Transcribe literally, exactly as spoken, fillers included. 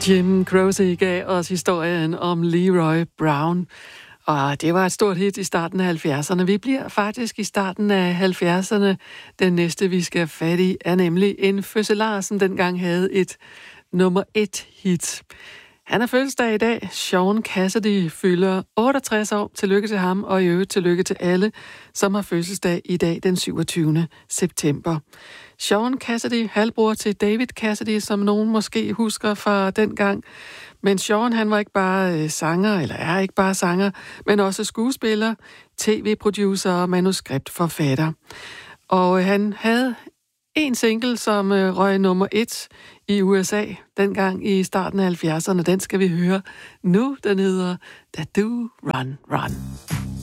Jim Croce gav os historien om Leroy Brown, og det var et stort hit i starten af halvfjerdserne. Vi bliver faktisk i starten af halvfjerdserne. Den næste, vi skal have fat i, er nemlig en fødselar, som dengang havde et nummer et hit. Han har fødselsdag i dag. Shaun Cassidy fylder otteogtres år. Tillykke til ham, og i øvrigt tillykke til alle, som har fødselsdag i dag den syvogtyvende september. Shaun Cassidy, halvbror til David Cassidy, som nogen måske husker fra dengang. Men Shaun, han var ikke bare sanger, eller er ikke bare sanger, men også skuespiller, tv-producer og manuskriptforfatter. Og han havde en single, som røg nummer et i U S A, dengang i starten af halvfjerdserne. Den skal vi høre nu. Den hedder Da Do Run Run.